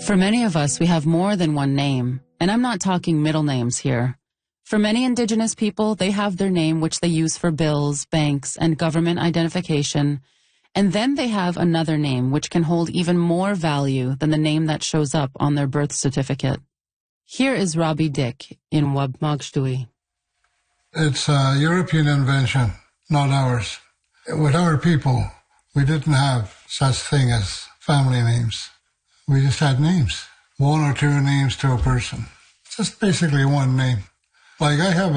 For many of us, we have more than one name, and I'm not talking middle names here. For many Indigenous people, they have their name which they use for bills, banks, and government identification, and then they have another name which can hold even more value than the name that shows up on their birth certificate. Here is Robbie Dick in Wabmagshtui. It's a European invention, not ours. With our people, we didn't have such thing as family names. We just had names, one or two names to a person. Just basically one name. Like I have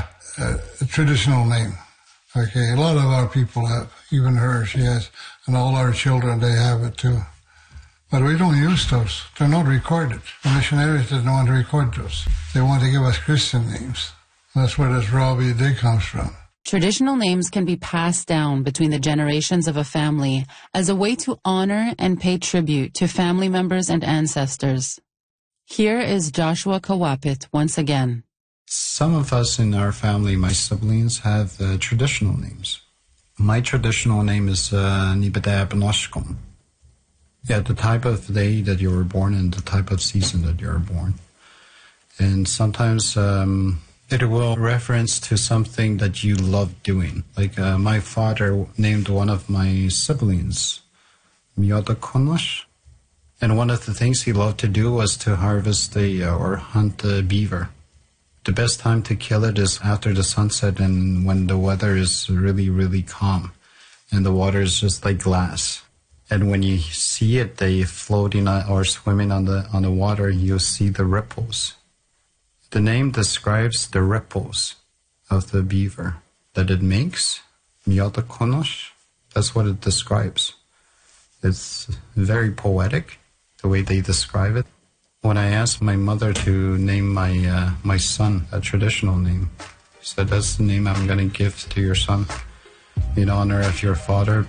a traditional name. Okay, a lot of our people have, even her, she has, and all our children, they have it too. But we don't use those. They're not recorded. The missionaries didn't want to record those. They want to give us Christian names. That's where this Robbie Dick comes from. Traditional names can be passed down between the generations of a family as a way to honor and pay tribute to family members and ancestors. Here is Joshua Kawapit once again. Some of us in our family, my siblings, have traditional names. My traditional name is Nibadab Noshkom. Yeah, the type of day that you were born and the type of season that you were born. And sometimes it will reference to something that you love doing. Like my father named one of my siblings Miyota Konosh. And one of the things he loved to do was to harvest or hunt the beaver. The best time to kill it is after the sunset and when the weather is really, really calm and the water is just like glass. And when you see it, they floating or swimming on the water, you'll see the ripples. The name describes the ripples of the beaver that it makes. Miyota Konosh, that's what it describes. It's very poetic, the way they describe it. When I asked my mother to name my son a traditional name, she said, that's the name I'm going to give to your son in honor of your father.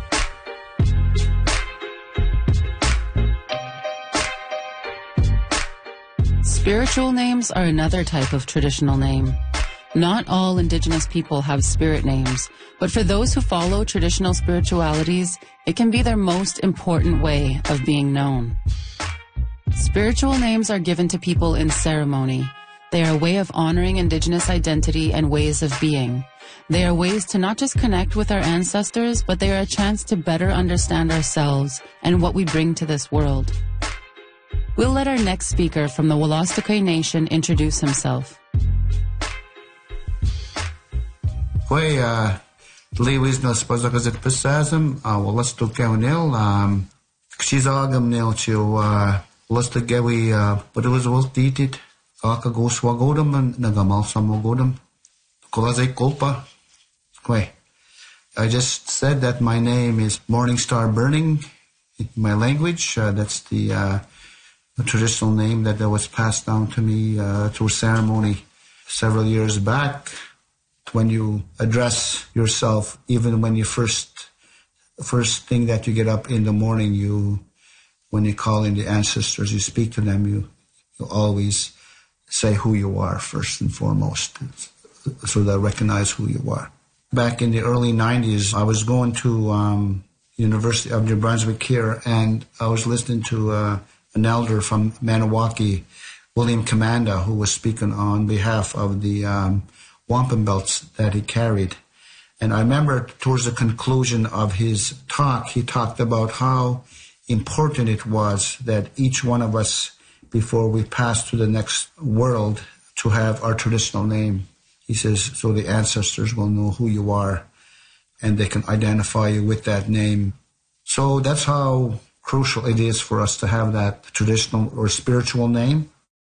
Spiritual names are another type of traditional name. Not all Indigenous people have spirit names, but for those who follow traditional spiritualities, it can be their most important way of being known. Spiritual names are given to people in ceremony. They are a way of honoring Indigenous identity and ways of being. They are ways to not just connect with our ancestors, but they are a chance to better understand ourselves and what we bring to this world. We'll let our next speaker from the Wolastoqey Nation introduce himself. Kwe Lewis no spazakazit pasazam Wolastoqey nil kshizagam nil to Wolastoqey but it was well dated Kaka go swagodam and nagamal samogodam Kolazay Kolpa Kwe. I just said that my name is Morning Star Burning in my language. That's the traditional name that was passed down to me through ceremony several years back. When you address yourself, even when you first thing that you get up in the morning, when you call in the ancestors, you speak to them, you always say who you are first and foremost, so they recognize who you are. Back in the early 90s, I was going to University of New Brunswick here, and I was listening to an elder from Maniwaki, William Commanda, who was speaking on behalf of the wampum belts that he carried. And I remember towards the conclusion of his talk, he talked about how important it was that each one of us, before we pass to the next world, to have our traditional name. He says, so the ancestors will know who you are and they can identify you with that name. So that's how crucial it is for us to have that traditional or spiritual name.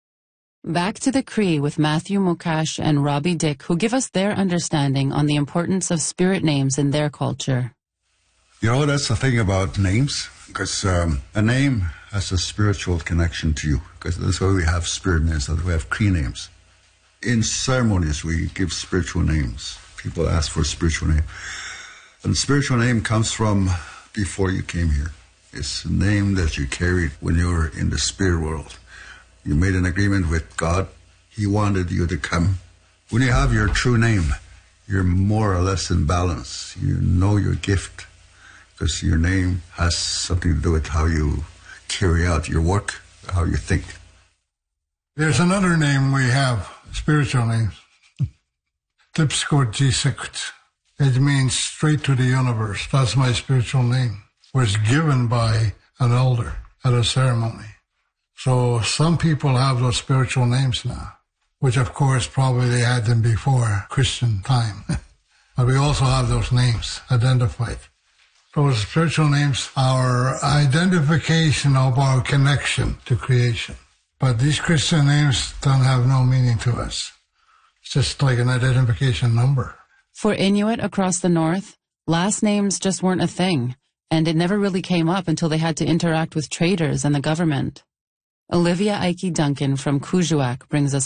Back to the Cree with Matthew Mukash and Robbie Dick, who give us their understanding on the importance of spirit names in their culture. You know, that's the thing about names, because a name has a spiritual connection to you, because that's why we have spirit names, that's why we have Cree names. In ceremonies, we give spiritual names. People ask for a spiritual name. And spiritual name comes from before you came here. It's a name that you carried when you were in the spirit world. You made an agreement with God. He wanted you to come. When you have your true name, you're more or less in balance. You know your gift, because your name has something to do with how you carry out your work. how you think. There's another name we have, spiritual name. Tipskot Jisikut. It means straight to the universe. That's my spiritual name. It was given by an elder at a ceremony. So some people have those spiritual names now, which of course probably they had them before Christian time. But we also have those names identified. Those spiritual names are identification of our connection to creation. But these Christian names don't have no meaning to us. It's just like an identification number. For Inuit across the north, last names just weren't a thing, and it never really came up until they had to interact with traders and the government. Olivia Ike Duncan from Kuujjuaq brings us